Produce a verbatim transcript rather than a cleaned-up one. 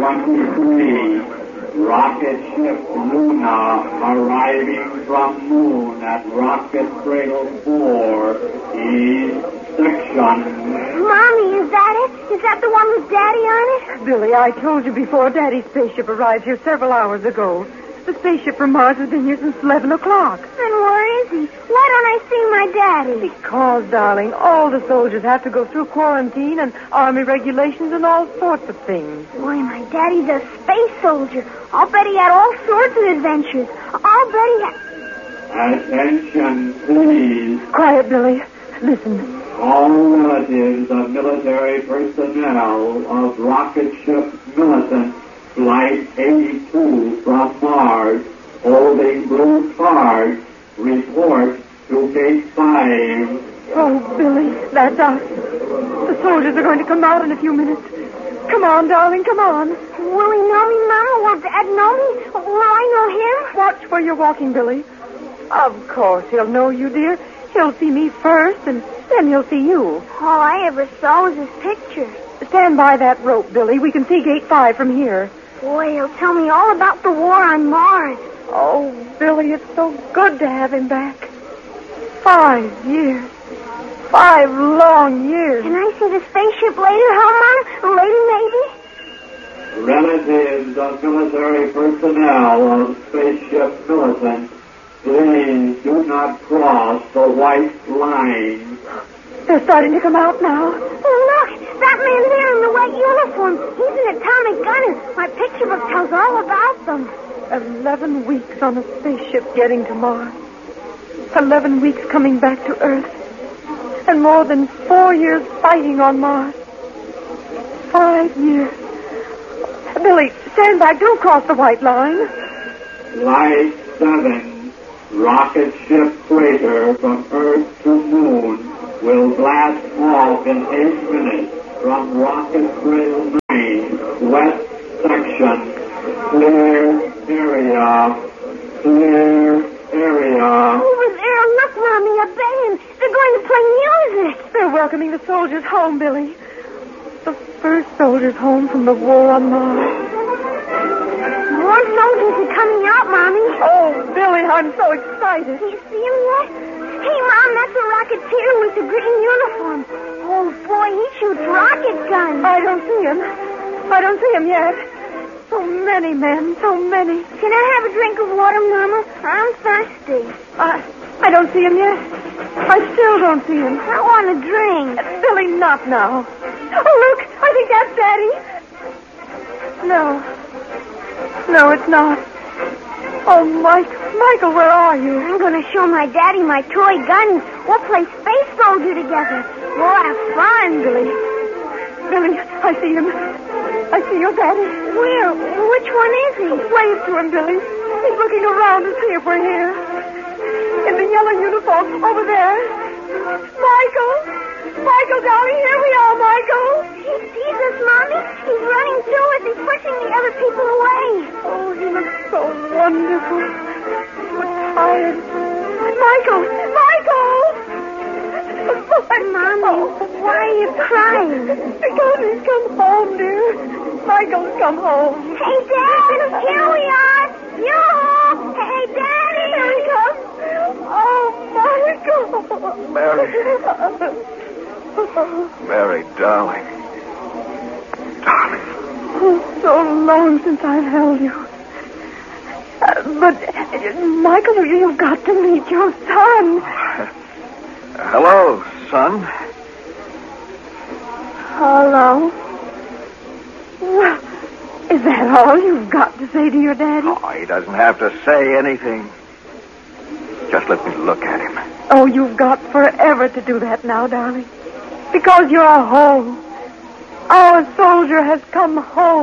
twenty-three. Rocket ship Luna arriving from moon at Rocket Cradle four, East Section. Mommy, is that it? Is that the one with Daddy on it? Billy, I told you before Daddy's spaceship arrived here several hours ago. The spaceship from Mars has been here since eleven o'clock. Then where is he? Why don't I see my Daddy? Because, darling, all the soldiers have to go through quarantine and army regulations and all sorts of things. Why, my Daddy's a space soldier. I'll bet he had all sorts of adventures. I'll bet he had... Attention, please. Quiet, Billy. Listen. All relatives of military personnel of rocket ship Militant, Flight eighty-two from Mars, holding blue cards, report to Gate five. Oh, Billy, that's us. The soldiers are going to come out in a few minutes. Come on, darling, come on. Will he know me, Mama? Will Dad know me? Will I know him? Watch where you're walking, Billy. Of course he'll know you, dear. He'll see me first, and then he'll see you. All I ever saw was his picture. Stand by that rope, Billy. We can see Gate five from here. Boy, he'll tell me all about the war on Mars. Oh, Billy, it's so good to have him back. Five years. Five long years. Can I see the spaceship later, huh, Mom? Later, maybe? Relatives of military personnel of spaceship Militant, please do not cross the white line. They're starting to come out now. Oh, look! That man there in the white uniform. He's an atomic gunner. My picture book tells all about them. Eleven weeks on a spaceship getting to Mars. Eleven weeks coming back to Earth. And more than four years fighting on Mars. Five years. Billy, stand back. Don't cross the white line. Flight seven. Rocket ship freighter from Earth to Moon will blast off in eight minutes from Rocket Cradle nine, West Section. Clear area. Clear area. Over there, look, Mommy, a band. They're going to play music. They're welcoming the soldiers home, Billy. The first soldiers home from the war on Mars. More soldiers are coming out, Mommy. Oh, Billy, I'm so excited. Do you see him yet? Hey, Mom, that's a rocketeer with the green uniform. Oh, boy, he shoots rocket guns. I don't see him. I don't see him yet. So many men, so many. Can I have a drink of water, Mama? I'm thirsty. I, I don't see him yet. I still don't see him. I want a drink. Billy, not now. Oh, look, I think that's Daddy. No. No, it's not. Oh, Mike, Michael, where are you? I'm going to show my Daddy my toy gun. We'll play Space Soldier together. We'll have fun, Billy. Billy, I see him. I see your Daddy. Where? Which one is he? Wave to him, Billy. He's looking around to see if we're here. In the yellow uniform, over there. Michael! Michael, darling, here we are, Michael. He sees us, Mommy. He's running to us. He's pushing the other people away. Oh, he looks so wonderful. So tired. Michael! Michael! Mommy, why are you crying? Because he's come home, dear. Michael's come home. Hey, Dad! Here we are! Yoo-hoo! Hey, Daddy! Here he comes. Oh, Michael! Mary. Mary, darling. Darling. Oh, so long since I've held you. Uh, but, uh, Michael, you've got to meet your son. Hello, son. Hello? Well, is that all you've got to say to your daddy? Oh, he doesn't have to say anything. Just let me look at him. Oh, you've got forever to do that now, darling. Because you're home. Our soldier has come home.